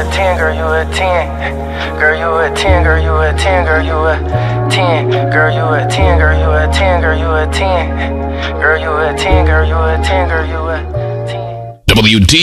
a 10, girl, you a 10. Girl, you a 10, girl, you a 10, girl, you a 10. Girl, you a 10, girl, you a 10, girl, you a 10. Girl, you a 10, girl, you a 10, girl, you a 10. WD